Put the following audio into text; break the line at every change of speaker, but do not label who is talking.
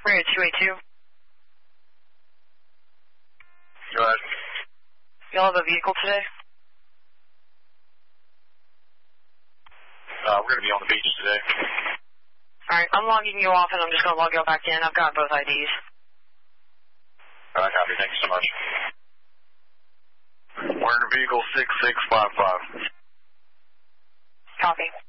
We're at 282.
Go ahead.
Y'all have a vehicle today?
We're going to be on the beach today.
Alright, I'm logging you off and I'm just going to log you back in. I've got both IDs.
Alright, copy. Thank you so much. We're in vehicle 6655.
Copy.